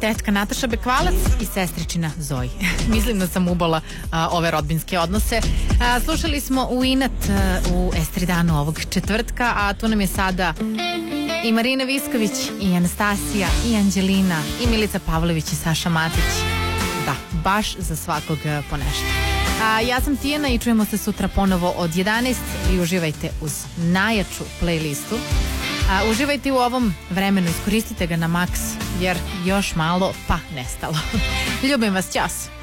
tetka Nataša Bekvalac i sestričina Zoji. Mislim da sam ubala ove rodbinske odnose. Slušali smo u inat u Estridanu ovog četvrtka, a tu nam je sada i Marina Visković, i Anastasija, i Anđelina, i Milica Pavlović, i Saša Matić. Da, baš za svakog po nešto. Ja sam Tijana i čujemo se sutra ponovo od 11. I uživajte uz najjaču playlistu. Uživajte u ovom vremenu, iskoristite ga na maks, jer još malo pa nestalo. Ljubim vas, ćao.